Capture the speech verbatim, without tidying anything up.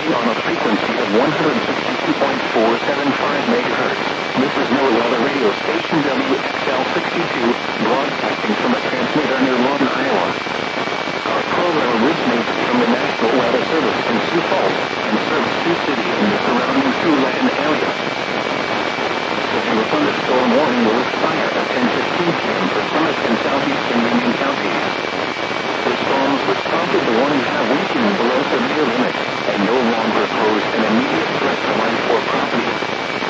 energy on a frequency of one hundred sixty-two point four seven five megahertz. This is NOAA Weather Radio Station W X L sixty-two, broadcasting from a transmitter near Lawton, Iowa. Our program originates from the National Weather Service in Sioux Falls and serves Sioux City and the surrounding Siouxland area. If your thunderstorm warning will